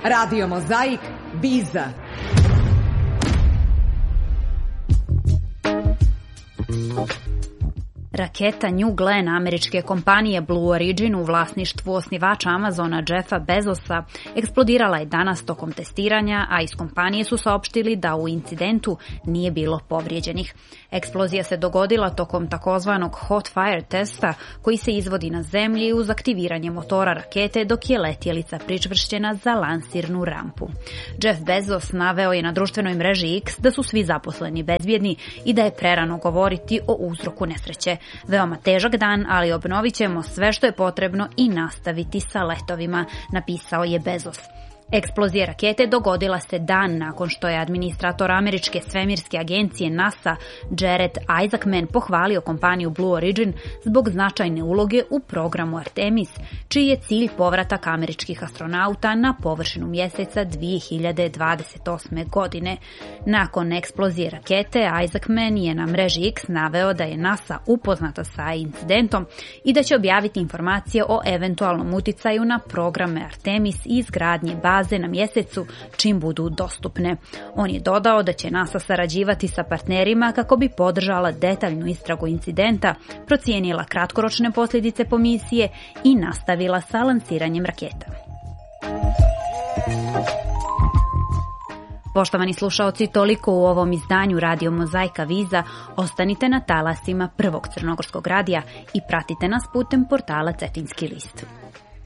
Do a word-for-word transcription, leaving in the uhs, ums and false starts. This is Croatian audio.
Radio Mozaik, Biza. Raketa New Glenn američke kompanije Blue Origin u vlasništvu osnivača Amazona Jeffa Bezosa eksplodirala je danas tokom testiranja, a iz kompanije su saopštili da u incidentu nije bilo povrijeđenih. Eksplozija se dogodila tokom takozvanog hot fire testa koji se izvodi na zemlji uz aktiviranje motora rakete dok je letjelica pričvršćena za lansirnu rampu. Jeff Bezos naveo je na društvenoj mreži X da su svi zaposleni bezbjedni i da je prerano govoriti o uzroku nesreće. Veoma težak dan, ali obnovit ćemo sve što je potrebno i nastaviti sa letovima, napisao je Bezos. Eksplozija rakete dogodila se dan nakon što je administrator američke svemirske agencije NASA Jared Isaacman pohvalio kompaniju Blue Origin zbog značajne uloge u programu Artemis, čiji je cilj povratak američkih astronauta na površinu mjeseca dvije hiljade dvadeset osme. godine. Nakon eksplozije rakete, Isaacman je na mreži X naveo da je NASA upoznata sa incidentom i da će objaviti informacije o eventualnom uticaju na programe Artemis i izgradnje baze na mjesecu čim budu dostupne. On je dodao da će NASA sarađivati sa partnerima kako bi podržala detaljnu istragu incidenta, procijenila kratkoročne posljedice po misije i nastavila sa lansiranjem raketa. Poštovani slušaoci, toliko u ovom izdanju Radio Mozaika Viza. Ostanite na talasima Prvog crnogorskog radija i pratite nas putem portala Cetinski list.